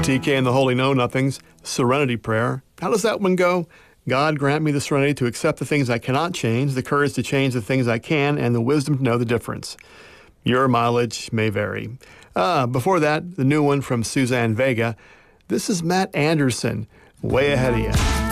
TK and the Holy Know Nothings, Serenity Prayer. How does that one go? God grant me the serenity to accept the things I cannot change, the courage to change the things I can, and the wisdom to know the difference. Your mileage may vary. Before that, the new one from Suzanne Vega. This is Matt Anderson, Way Ahead of You.